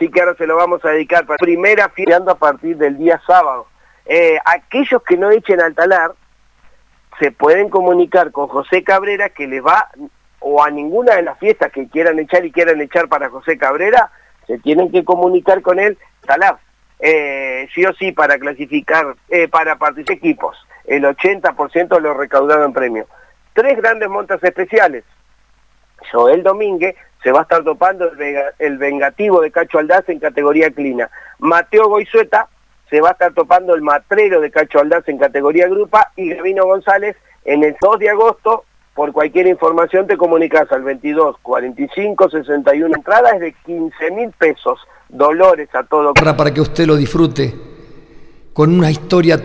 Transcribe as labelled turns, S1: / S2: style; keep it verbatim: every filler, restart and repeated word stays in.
S1: así que ahora se lo vamos a dedicar para primera fiesta a partir del día sábado. Eh, aquellos que no echen al talar se pueden comunicar con José Cabrera, que les va, o a ninguna de las fiestas que quieran echar y quieran echar para José Cabrera, se tienen que comunicar con él, talar, eh, sí o sí, para clasificar, eh, para participar equipos, el ochenta por ciento lo recaudado en premio. Tres grandes montas especiales. Joel Domínguez se va a estar topando el, vega, el vengativo de Cacho Aldaz en categoría clina. Mateo Goizueta se va a estar topando el matrero de Cacho Aldaz en categoría grupa, y Gavino González en el dos de agosto. Por cualquier información te comunicas al veintidós cuarenta y cinco sesenta y uno. Entrada es de quince mil pesos. Dolores a todo.
S2: Para que usted lo disfrute con una historia